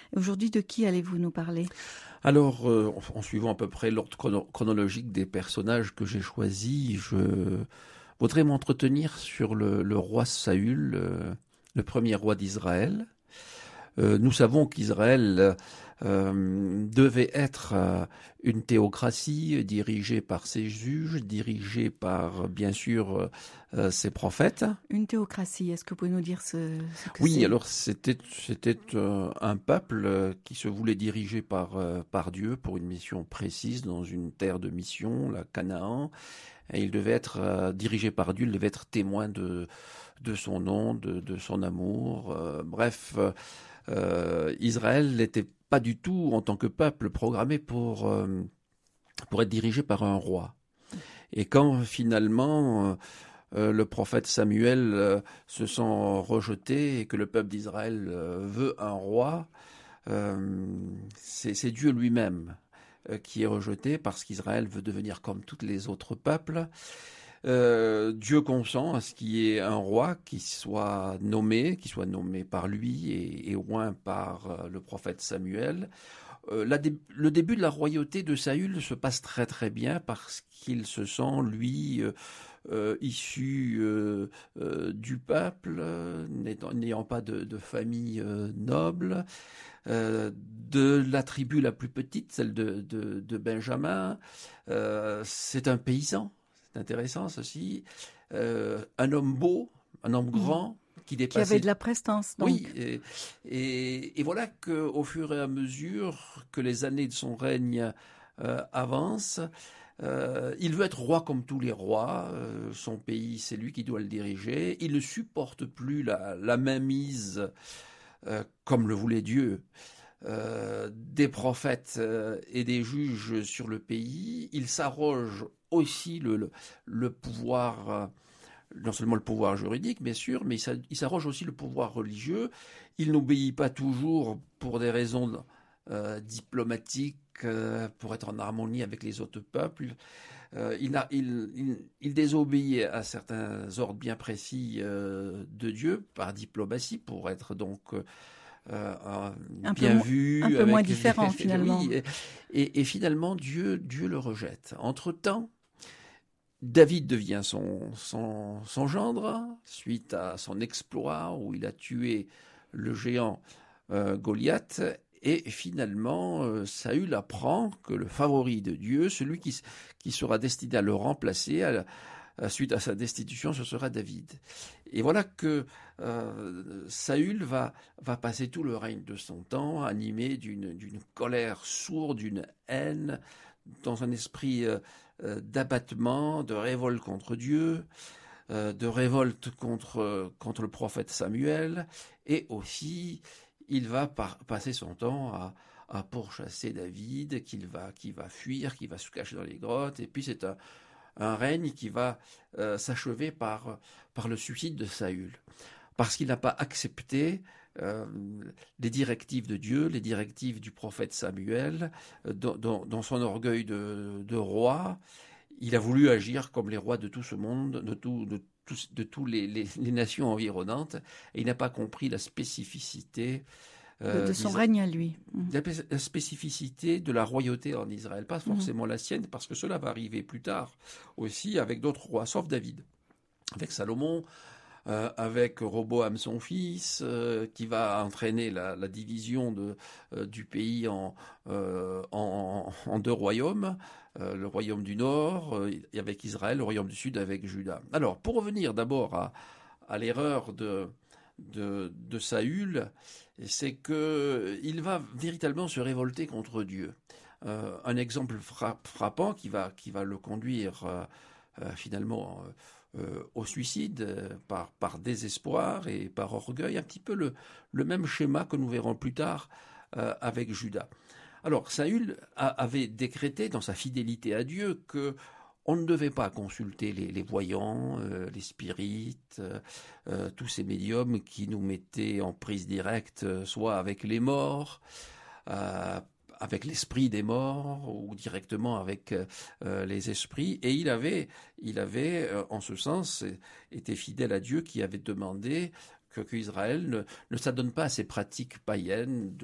Et aujourd'hui, de qui allez-vous nous parler? Alors, en suivant à peu près l'ordre chronologique des personnages que j'ai choisis, je voudrais m'entretenir sur le roi Saül, le premier roi d'Israël. Nous savons qu'Israël devait être une théocratie dirigée par ses juges, dirigée par, bien sûr, ses prophètes. Une théocratie, est-ce que vous pouvez nous dire ce que Oui, c'est? alors c'était un peuple qui se voulait dirigé par Dieu pour une mission précise dans une terre de mission, la Canaan. Et il devait être dirigé par Dieu, il devait être témoin de son nom, de son amour. Israël n'était pas du tout, en tant que peuple, programmé pour être dirigé par un roi. Et quand finalement le prophète Samuel se sent rejeté et que le peuple d'Israël veut un roi, c'est Dieu lui-même qui est rejeté parce qu'Israël veut devenir comme tous les autres peuples. Dieu consent à ce qu'il y ait un roi qui soit nommé par lui et au moins par le prophète Samuel. Le début de la royauté de Saül se passe très très bien parce qu'il se sent, lui, issu du peuple, n'ayant pas de famille noble, de la tribu la plus petite, celle de Benjamin. C'est un paysan, c'est intéressant ceci. Un homme beau, un homme grand, qui Qui avait dépassait. de la prestance, donc. Oui, et voilà qu'au fur et à mesure que les années de son règne avancent, il veut être roi comme tous les rois. Son pays, c'est lui qui doit le diriger. Il ne supporte plus la mainmise, comme le voulait Dieu, des prophètes et des juges sur le pays. Il s'arroge aussi le pouvoir, non seulement le pouvoir juridique, bien sûr, mais il s'arroge aussi le pouvoir religieux. Il n'obéit pas toujours pour des raisons diplomatiques, pour être en harmonie avec les autres peuples. Il désobéit à certains ordres bien précis de Dieu par diplomatie pour être donc bien vu. Un peu moins différent, finalement. Oui, et finalement, Dieu le rejette. Entre-temps, David devient son gendre suite à son exploit où il a tué le géant Goliath. Et finalement, Saül apprend que le favori de Dieu, celui qui sera destiné à le remplacer suite à sa destitution, ce sera David. Et voilà que Saül va passer tout le règne de son temps animé d'une colère sourde, d'une haine, dans un esprit d'abattement, de révolte contre Dieu, de révolte contre le prophète Samuel, et aussi il va passer son temps à pourchasser David, qui va fuir, qui va se cacher dans les grottes, et puis c'est un règne qui va s'achever par le suicide de Saül, parce qu'il n'a pas accepté les directives de Dieu, les directives du prophète Samuel, dans son orgueil de roi. Il a voulu agir comme les rois de tout ce monde, de toutes les nations environnantes, et il n'a pas compris la spécificité de son règne à lui. la spécificité de la royauté en Israël, pas forcément la sienne, parce que cela va arriver plus tard aussi avec d'autres rois, sauf David, avec Salomon, avec Roboam son fils, qui va entraîner la division du pays en deux royaumes, le royaume du nord avec Israël, le royaume du sud avec Juda. Alors, pour revenir d'abord à l'erreur de Saül, c'est qu'il va véritablement se révolter contre Dieu. Un exemple frappant qui va le conduire finalement au suicide par désespoir et par orgueil, un petit peu le même schéma que nous verrons plus tard avec Juda. Alors, Saül avait décrété dans sa fidélité à Dieu que on ne devait pas consulter les voyants, les spirites, tous ces médiums qui nous mettaient en prise directe, soit avec les morts, avec l'esprit des morts, ou directement avec les esprits. Et il avait en ce sens, été fidèle à Dieu qui avait demandé qu'Israël ne s'adonne pas à ces pratiques païennes